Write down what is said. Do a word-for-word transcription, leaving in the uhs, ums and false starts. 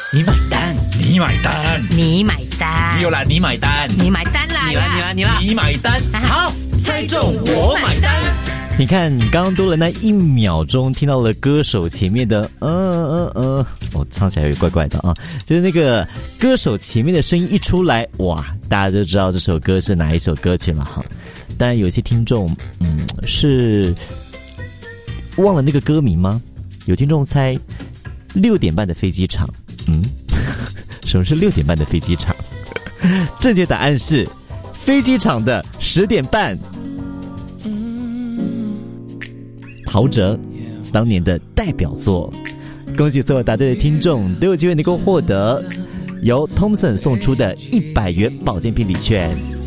你买单，你买单， 你买单， 没有啦，你买单， 你买单啦， 你啦，你啦，你啦，你买单，好，猜中我买单。 你看，你刚刚多了那一秒钟，听到了歌手前面的呃呃呃，我、哦、唱起来有怪怪的啊，就是那个歌手前面的声音一出来，哇，大家就知道这首歌是哪一首歌曲了哈。当然，有些听众，嗯，是忘了那个歌名吗？有听众猜六点半的飞机场，嗯，什么是六点半的飞机场？正确答案是飞机场的十点半。陶喆当年的代表作，恭喜所有答对的听众都有机会能够获得由 Thompson 送出的一百元保健品礼券。